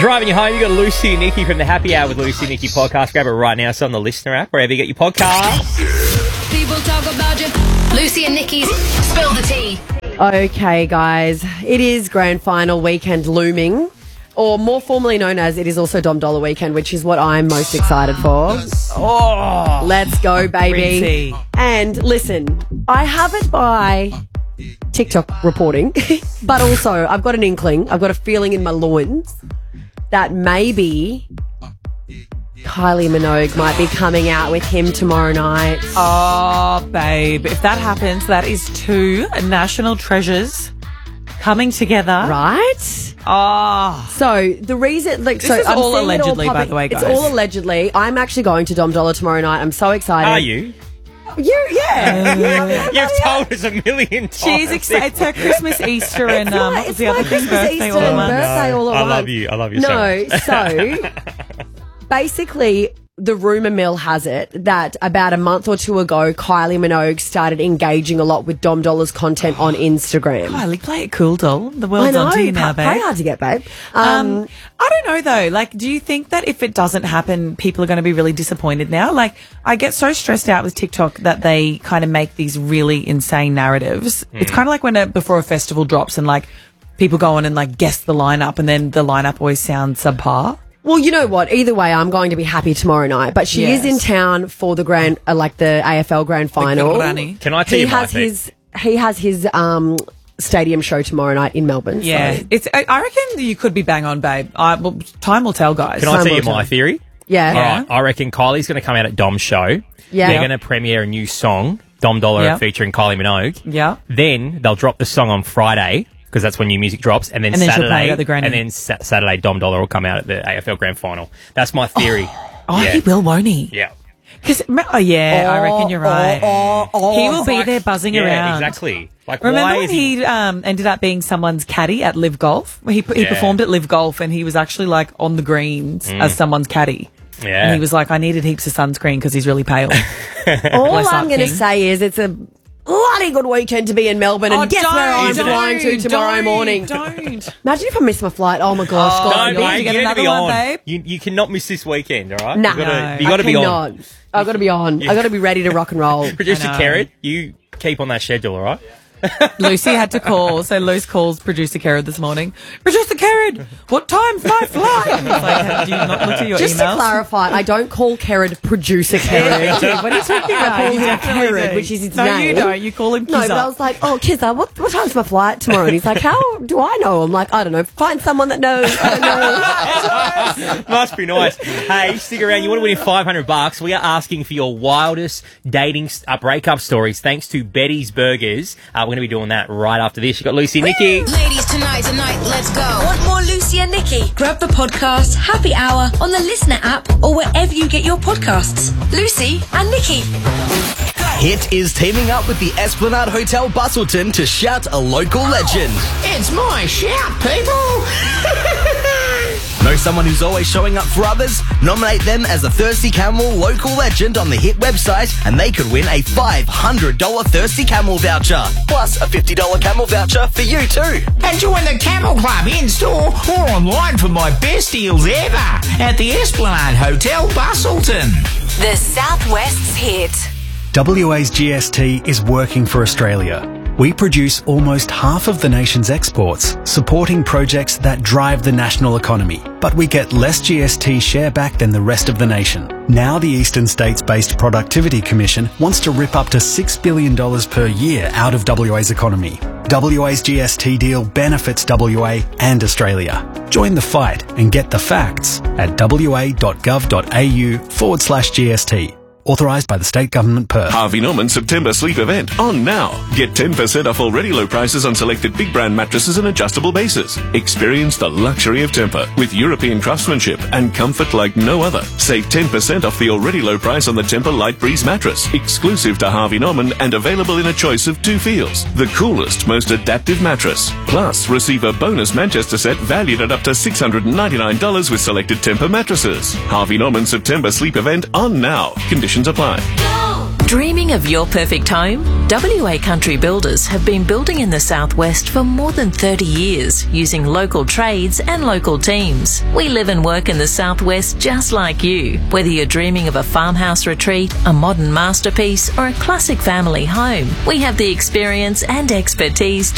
Driving you home, you got Lucy and Nikki from the Happy Hour with Lucy and Nikki podcast. Grab it right now. It's on the Listener app, wherever you get your podcasts. People talk about you. Lucy and Nikki's Spill the Tea. Okay, guys, it is grand final weekend looming, or more formally known as it is also Dom Dollar weekend, which is what I'm most excited for. Oh, Let's go, baby. Breezy. And listen, I have it by TikTok reporting, but also I've got an inkling, I've got a feeling in my loins that maybe Kylie Minogue might be coming out with him tomorrow night. Oh, babe. If that happens, that is two national treasures coming together. Right? Oh. So the reason, like, This so is I'm all seeing it allegedly, by popping- the way, guys. It's all allegedly. I'm actually going to Dom Dollar tomorrow night. I'm so excited. are you? Yeah. You've told us a million times. She's excited. It's her Christmas, Easter, and what was It's the my other thing? Christmas, Birthday Easter, all at and once. birthday all at I once. love you. I love you No, so much. so basically, the rumour mill has it that about a month or two ago, Kylie Minogue started engaging a lot with Dom Dollar's content on Instagram. Kylie, play it cool, doll. The I world's know, on to you now, very babe. hard to get, babe. I don't know though. Like, do you think that if it doesn't happen, people are going to be really disappointed now? Like, I get so stressed out with TikTok that they kind of make these really insane narratives. It's kind of like when before a festival drops and like people go on and like guess the lineup, and then the lineup always sounds subpar. Well, you know what? Either way, I'm going to be happy tomorrow night. But she is in town for the grand, like the AFL grand final. Granny. Can I tell He you my has thing? he has his stadium show tomorrow night in Melbourne. Yeah, So, it's. I reckon you could be bang on, babe. Well, time will tell, guys. Can I tell you Time will my tell. theory? yeah. All right, I reckon Kylie's going to come out at Dom's show. Yeah. They're going to premiere a new song, Dom Dollar Yeah. featuring Kylie Minogue. Yeah. Then they'll drop the song on Friday, because that's when new music drops, and then And then she'll play Saturday, it at the Granny. and then Saturday, Dom Dollar will come out at the AFL Grand Final. That's my theory. Oh, yeah. he will, won't he? Yeah. Because I reckon you're right. He will be there buzzing Yeah, around. exactly. Like, Remember why when is he ended up being someone's caddy at Live Golf? He Yeah. performed at Live Golf, and he was actually like on the greens as someone's caddy. Yeah. And he was like, I needed heaps of sunscreen because he's really pale. All Bless I'm up, going to King. say is it's a bloody good weekend to be in Melbourne. And guess where I'm flying to tomorrow morning? Don't. Imagine if I miss my flight. Oh, my gosh. Oh, God. No, you mate, need to you get need to be another one, on. babe. You cannot miss this weekend, all right? Nah. You got to be on. I've got to be on. I've got to be ready to rock and roll. Producer I know. Kerrod, you keep on that schedule, all right? Lucy had to call, so Luce calls producer Kerrod this morning. Producer Kerrod, what time's my flight? I was like, do you not look at your Just to emails? clarify, I don't call Kerrod producer Kerrod. What are you talking about? I call him Kerrod, which is his no, name. you don't. You call him No, Kizza. but I was like, oh, Kizza, what time's my flight tomorrow? And he's like, how do I know? I'm like, I don't know. Find someone that knows. I don't know. Must be nice. Hey, stick around. You want to win $500? We are asking for your wildest dating breakup stories thanks to Betty's Burgers. We're going to be doing that right after this. You got Lucy and Nikki. Ladies, tonight, let's go. Want more Lucy and Nikki? Grab the podcast Happy Hour on the Listener app or wherever you get your podcasts. Lucy and Nikki. Hit is teaming up with the Esplanade Hotel Bustleton to shout a local legend. It's my shout, people! Know someone who's always showing up for others? Nominate them as a Thirsty Camel local legend on the Hit website and they could win a $500 Thirsty Camel voucher. Plus a $50 Camel voucher for you too. And join the Camel Club in-store or online for my best deals ever at the Esplanade Hotel Bustleton. The Southwest's hit. WA's GST is working for Australia. We produce almost half of the nation's exports, supporting projects that drive the national economy. But we get less GST share back than the rest of the nation. Now the Eastern States-based Productivity Commission wants to rip up to $6 billion per year out of WA's economy. WA's GST deal benefits WA and Australia. Join the fight and get the facts at wa.gov.au/GST. Authorised by the State Government, Perth. Harvey Norman September sleep event on now. Get 10% off already low prices on selected big brand mattresses and adjustable bases. Experience the luxury of Tempur with European craftsmanship and comfort like no other. Save 10% off the already low price on the Tempur Light Breeze mattress, exclusive to Harvey Norman and available in a choice of 2 feels. The coolest, most adaptive mattress. Plus, receive a bonus Manchester set valued at up to $699 with selected Tempur mattresses. Harvey Norman September sleep event on now. Conditions apply. Dreaming of your perfect home? WA Country Builders have been building in the southwest for more than 30 years, using local trades and local teams. We live and work in the southwest just like you. Whether you're dreaming of a farmhouse retreat, a modern masterpiece, or a classic family home, we have the experience and expertise